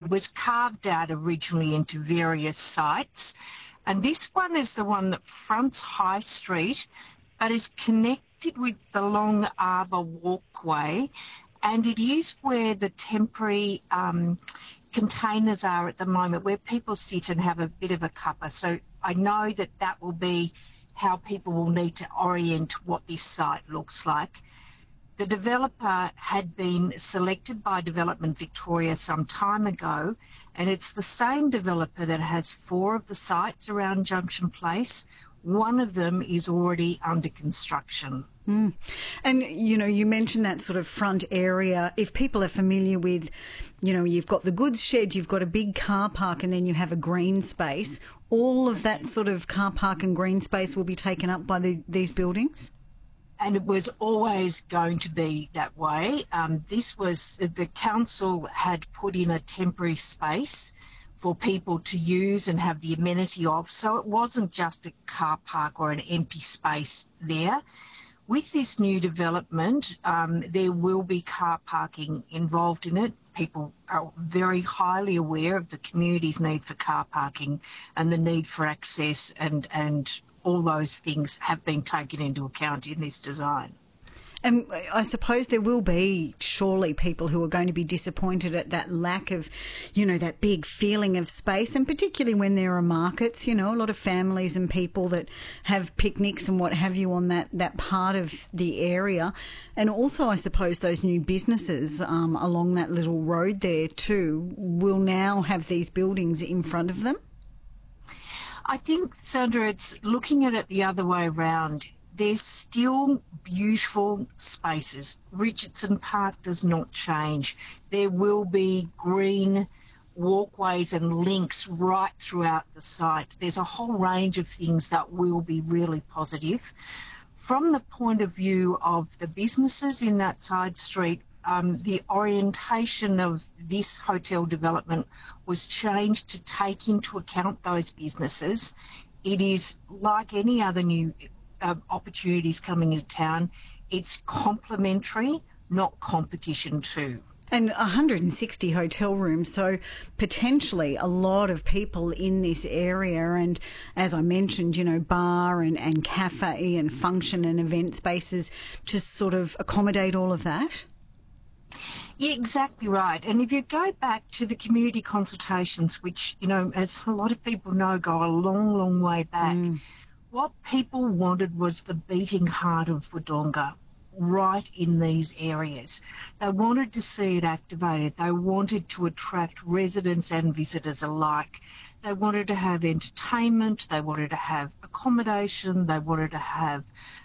was carved out originally into various sites. And this one is the one that fronts High Street, but is connected with the Long Arbour Walkway. And it is where the temporary containers are at the moment, where people sit and have a bit of a cuppa. So I know that that will be how people will need to orient what this site looks like. The developer had been selected by Development Victoria some time ago, and it's the same developer that has 4 of the sites around Junction Place. One of them is already under construction. Mm. And, you know, you mentioned that sort of front area. If people are familiar with, you know, you've got the goods shed, you've got a big car park, and then you have a green space, all of that sort of car park and green space will be taken up by these buildings? And it was always going to be that way. The council had put in a temporary space for people to use and have the amenity of, so it wasn't just a car park or an empty space there. With this new development, there will be car parking involved in it. People are very highly aware of the community's need for car parking and the need for access, and all those things have been taken into account in this design. And I suppose there will be surely people who are going to be disappointed at that lack of, you know, that big feeling of space, and particularly when there are markets, you know, a lot of families and people that have picnics and what have you on that part of the area. And also, I suppose, those new businesses along that little road there too will now have these buildings in front of them. I think, Sandra, it's looking at it the other way around. There's still beautiful spaces. Richardson Park does not change. There will be green walkways and links right throughout the site. There's a whole range of things that will be really positive. From the point of view of the businesses in that side street, the orientation of this hotel development was changed to take into account those businesses. It is like any other new opportunities coming into town. It's complementary, not competition too. And 160 hotel rooms, so potentially a lot of people in this area. And as I mentioned, you know, bar and cafe and function and event spaces to sort of accommodate all of that. Yeah, exactly right. And if you go back to the community consultations, which, you know, as a lot of people know, go a long, long way back, what people wanted was the beating heart of Wodonga right in these areas. They wanted to see it activated. They wanted to attract residents and visitors alike. They wanted to have entertainment. They wanted to have accommodation. They wanted to have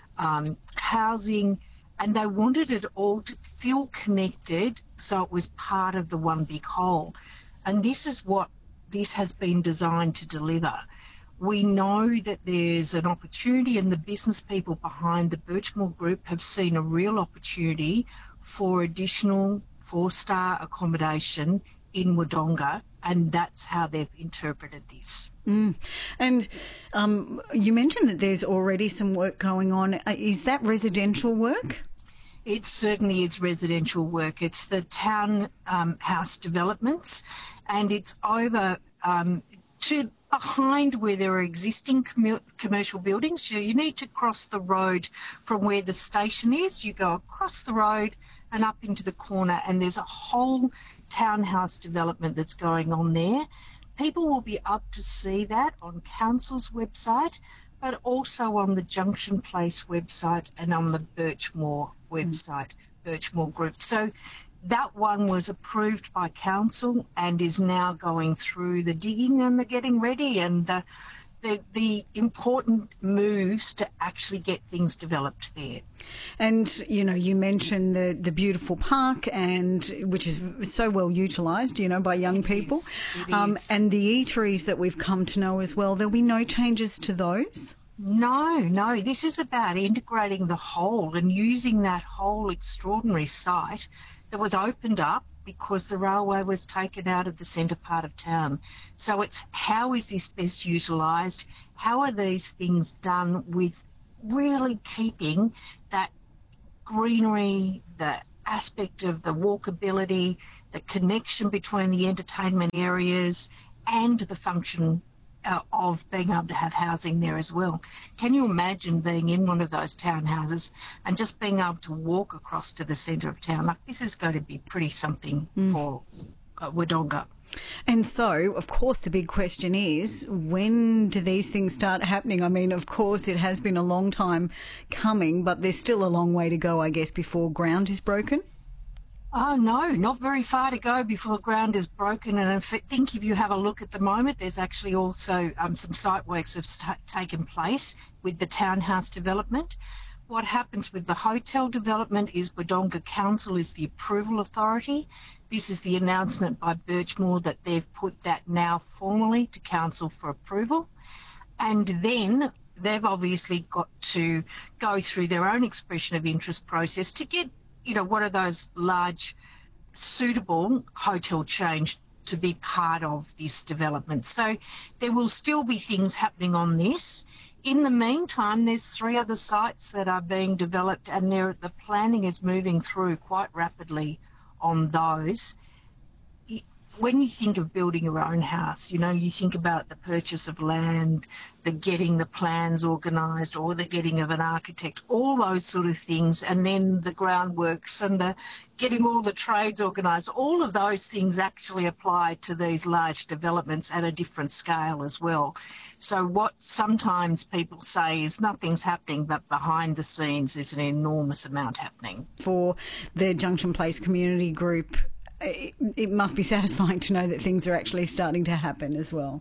housing. And they wanted it all to feel connected, so it was part of the one big whole. And this is what this has been designed to deliver. We know that there's an opportunity, and the business people behind the Birchmore Group have seen a real opportunity for additional 4-star accommodation in Wodonga, and that's how they've interpreted this. And you mentioned that there's already some work going on. Is that residential work? It certainly is residential work. It's the town house developments, and it's over to behind where there are existing commercial buildings. So you need to cross the road from where the station is. You go across the road and up into the corner, and there's a whole townhouse development that's going on there. People will be up to see that on Council's website, but also on the Junction Place website and on the Birchmore website, Birchmore Group. So that one was approved by Council and is now going through the digging and the getting ready and the important moves to actually get things developed there. And, you know, you mentioned the beautiful park, and which is so well utilised, you know, by young people. It is. And the eateries that we've come to know as well. There'll be no changes to those? No. This is about integrating the whole and using that whole extraordinary site that was opened up because the railway was taken out of the centre part of town. So it's how is this best utilised? How are these things done with really keeping that greenery, the aspect of the walkability, the connection between the entertainment areas and the function of being able to have housing there as well. Can you imagine being in one of those townhouses and just being able to walk across to the centre of town? Like, this is going to be pretty something for Wodonga. And so, of course, the big question is, when do these things start happening? I mean, of course, it has been a long time coming, but there's still a long way to go, I guess, before ground is broken. Oh, no, not very far to go before ground is broken. And I think if you have a look at the moment, there's actually also some site works have taken place with the townhouse development. What happens with the hotel development is Wodonga Council is the approval authority. This is the announcement by Birchmore that they've put that now formally to Council for approval. And then they've obviously got to go through their own expression of interest process to get, what are those large suitable hotel chains to be part of this development. So there will still be things happening on this. In the meantime, there's 3 other sites that are being developed, and the planning is moving through quite rapidly on those. When you think of building your own house, you think about the purchase of land, the getting the plans organised, or the getting of an architect, all those sort of things, and then the groundworks and the getting all the trades organised. All of those things actually apply to these large developments at a different scale as well. So what sometimes people say is nothing's happening, but behind the scenes there's an enormous amount happening. For the Junction Place Community Group, it must be satisfying to know that things are actually starting to happen as well.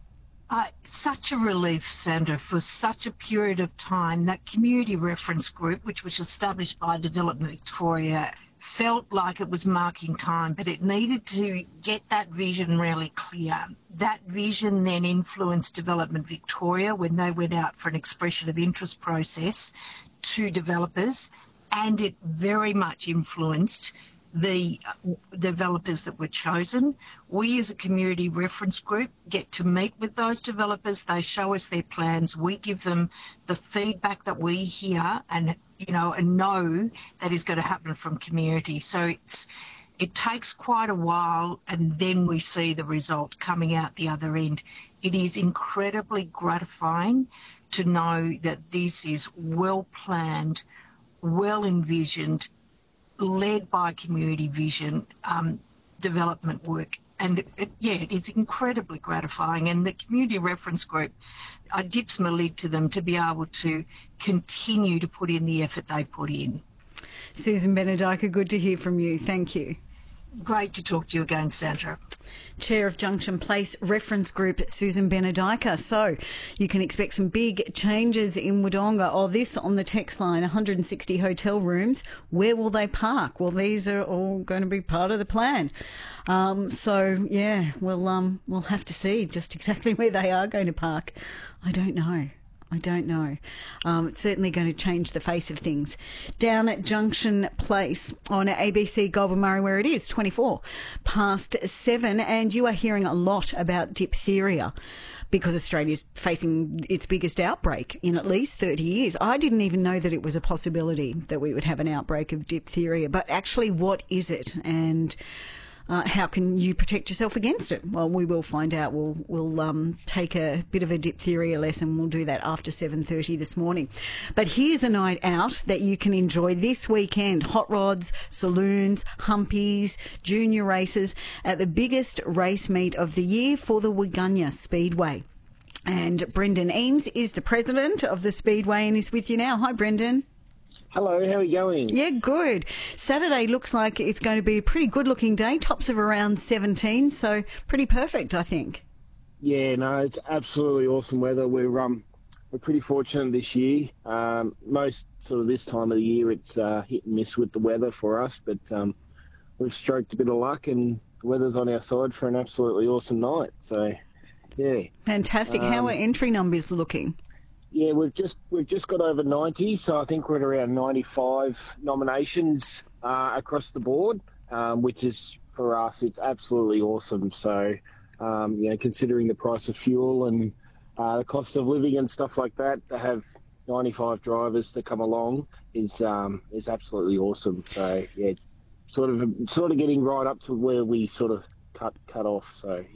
Such a relief, Sandra, for such a period of time. That community reference group, which was established by Development Victoria, felt like it was marking time, but it needed to get that vision really clear. That vision then influenced Development Victoria when they went out for an expression of interest process to developers, and it very much influenced the developers that were chosen. We as a community reference group get to meet with those developers. They show us their plans. We give them the feedback that we hear and know that is going to happen from community. So it takes quite a while, and then we see the result coming out the other end. It is incredibly gratifying to know that this is well planned, well envisioned, led by community vision development work. And it's incredibly gratifying. And the community reference group, I dips my lid to them to be able to continue to put in the effort they put in. Susan Benedika, good to hear from you. Thank you. Great to talk to you again, Sandra. Chair of Junction Place Reference Group, Susan Benedika. So you can expect some big changes in Wodonga. Oh, this on the text line, 160 hotel rooms. Where will they park? Well, these are all going to be part of the plan. We'll have to see just exactly where they are going to park. I don't know. It's certainly going to change the face of things. Down at Junction Place on ABC Goulburn Murray, where it is 24 past 7, and you are hearing a lot about diphtheria because Australia's facing its biggest outbreak in at least 30 years. I didn't even know that it was a possibility that we would have an outbreak of diphtheria, but actually what is it? And how can you protect yourself against it? Well, we will find out. We'll take a bit of a diphtheria lesson. We'll do that after 7:30 this morning. But here's a night out that you can enjoy this weekend. Hot rods, saloons, humpies, junior races at the biggest race meet of the year for the Waggunya Speedway. And Brendan Eames is the president of the Speedway and is with you now. Hi, Brendan. Hello, how are you going? Yeah, good. Saturday looks like it's going to be a pretty good-looking day, tops of around 17, so pretty perfect, I think. Yeah, no, it's absolutely awesome weather. We're pretty fortunate this year. Most sort of this time of the year, it's hit and miss with the weather for us, but we've stroked a bit of luck and the weather's on our side for an absolutely awesome night. So, yeah. Fantastic. How are entry numbers looking? Yeah, we've just got over 90, so I think we're at around 95 nominations across the board, which is, for us, it's absolutely awesome. So, considering the price of fuel and the cost of living and stuff like that, to have 95 drivers to come along is absolutely awesome. So, yeah, sort of getting right up to where we sort of cut off. So